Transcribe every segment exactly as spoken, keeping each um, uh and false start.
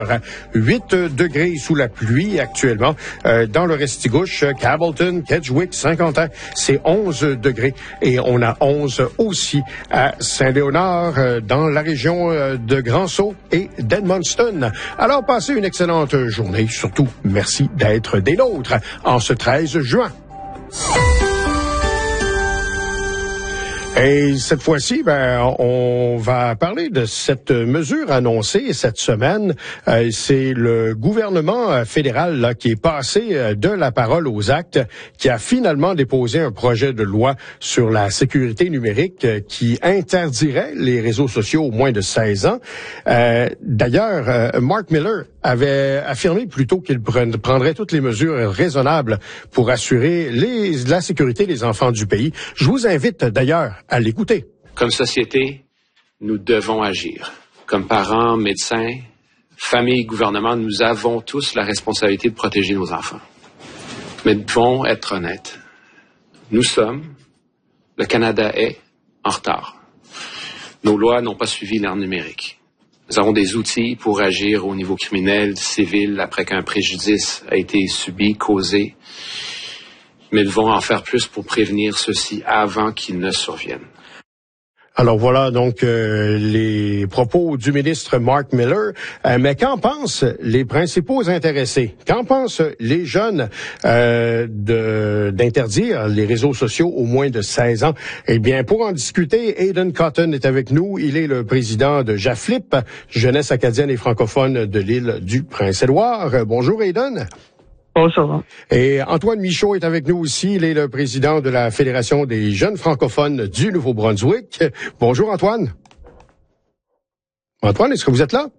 huit degrés sous la pluie actuellement euh, dans le Restigouche, Cabalton, Kedgewick, Saint-Quentin, c'est onze degrés et on a onze aussi à Saint-Léonard euh, dans la région euh, de Grand-Sault et d'Edmundston. Alors passez une excellente journée, surtout merci d'être des nôtres en ce treize juin. Et cette fois-ci, ben, on va parler de cette mesure annoncée cette semaine. Euh, c'est le gouvernement fédéral là, qui est passé de la parole aux actes, qui a finalement déposé un projet de loi sur la sécurité numérique euh, qui interdirait les réseaux sociaux aux moins de seize ans. Euh, d'ailleurs, euh, Mark Miller avait affirmé plus tôt qu'il prendrait toutes les mesures raisonnables pour assurer les, la sécurité des enfants du pays. Je vous invite d'ailleurs à l'écouter. Comme société, nous devons agir. Comme parents, médecins, familles, gouvernements, nous avons tous la responsabilité de protéger nos enfants. Mais nous devons être honnêtes. Nous sommes, le Canada est en retard. Nos lois n'ont pas suivi l'ère numérique. Nous avons des outils pour agir au niveau criminel, civil, après qu'un préjudice a été subi, causé. Mais nous devons en faire plus pour prévenir ceci avant qu'il ne survienne. Alors voilà donc euh, les propos du ministre Mark Miller. Euh, mais qu'en pensent les principaux intéressés? Qu'en pensent les jeunes euh, de, d'interdire les réseaux sociaux aux moins de seize ans? Eh bien, pour en discuter, Aidan Cotton est avec nous. Il est le président de JAFLIP, Jeunesse acadienne et francophone de l'île du Prince-Édouard. Euh, bonjour Aidan. Bonjour. Et Antoine Michaud est avec nous aussi. Il est le président de la Fédération des jeunes francophones du Nouveau-Brunswick. Bonjour Antoine. Antoine, est-ce que vous êtes là?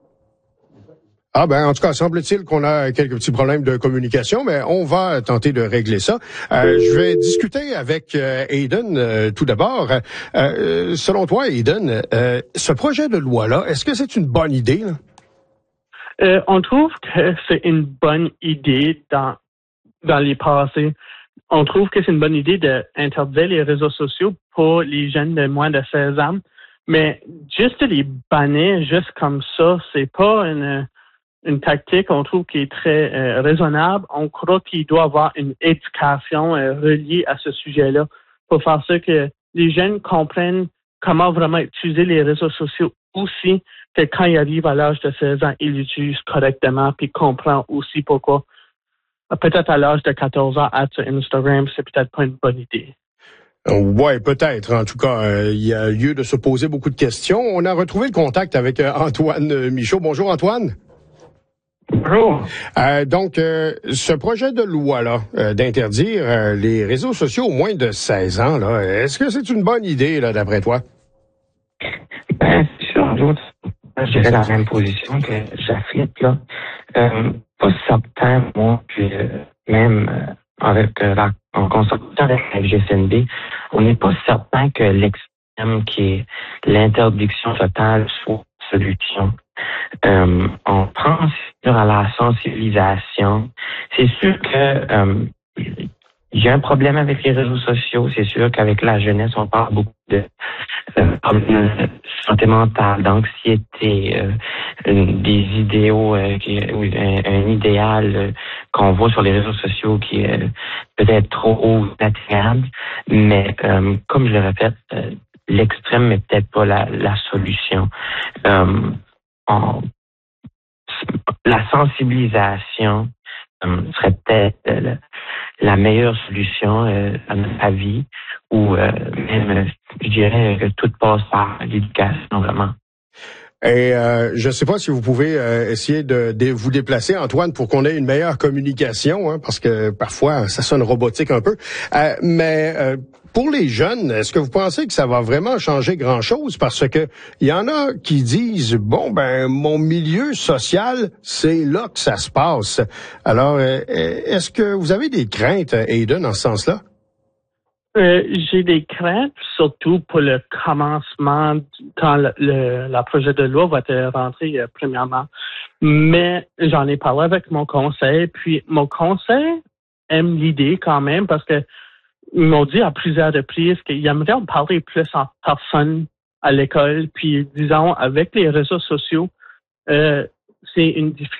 Ah ben, en tout cas, semble-t-il qu'on a quelques petits problèmes de communication, mais on va tenter de régler ça. Euh, je vais discuter avec euh, Aidan euh, tout d'abord. Euh, selon toi, Aidan, euh, ce projet de loi-là, est-ce que c'est une bonne idée, là? Euh, on trouve que c'est une bonne idée dans, dans les passés. On trouve que c'est une bonne idée d'interdire les réseaux sociaux pour les jeunes de moins de seize ans. Mais juste les bannir juste comme ça, c'est pas une, une tactique, on trouve, qui est très euh, raisonnable. On croit qu'il doit y avoir une éducation euh, reliée à ce sujet-là pour faire ça que les jeunes comprennent comment vraiment utiliser les réseaux sociaux aussi, que quand ils arrivent à l'âge de seize ans, ils l'utilisent correctement, puis comprennent aussi pourquoi. Peut-être à l'âge de quatorze ans, être sur Instagram, c'est peut-être pas une bonne idée. Ouais, peut-être. En tout cas, euh, il y a lieu de se poser beaucoup de questions. On a retrouvé le contact avec euh, Antoine Michaud. Bonjour Antoine. Bonjour. Euh, donc, euh, ce projet de loi-là, euh, d'interdire euh, les réseaux sociaux aux moins de seize ans, là, est-ce que c'est une bonne idée, là, d'après toi? Ben, sur d'autres, je dirais la même position que JAFLIP, là. Euh, pas certain, moi, puis euh, même euh, avec euh, la, en consultation avec la G C N B, on n'est pas certain que l'extrême qui est l'interdiction totale soit une solution. Euh, on pense à la sensibilisation. C'est sûr que euh, il y a un problème avec les réseaux sociaux. C'est sûr qu'avec la jeunesse, on parle beaucoup de euh, problèmes de santé mentale, d'anxiété, euh, des idéaux, euh, qui, un, un idéal euh, qu'on voit sur les réseaux sociaux qui est euh, peut-être trop haut inatteignable. Mais euh, comme je le répète, euh, l'extrême n'est peut-être pas la, la solution. Euh, on, la sensibilisation euh, serait peut-être euh, la meilleure solution euh, à notre avis, ou euh, même, je dirais que tout passe par l'éducation, vraiment. Et euh, je ne sais pas si vous pouvez euh, essayer de, de vous déplacer, Antoine, pour qu'on ait une meilleure communication, hein, parce que parfois, ça sonne robotique un peu. Euh, mais euh, pour les jeunes, est-ce que vous pensez que ça va vraiment changer grand-chose? Parce que il y en a qui disent, bon, ben mon milieu social, c'est là que ça se passe. Alors, euh, est-ce que vous avez des craintes, Aidan, en ce sens-là? Euh, j'ai des craintes, surtout pour le commencement, quand le, le la projet de loi va être rentré euh, premièrement. Mais j'en ai parlé avec mon conseil, puis mon conseil aime l'idée quand même, parce que ils m'ont dit à plusieurs reprises qu'ils aimeraient en parler plus en personne à l'école, puis disons, avec les réseaux sociaux, euh, c'est une difficulté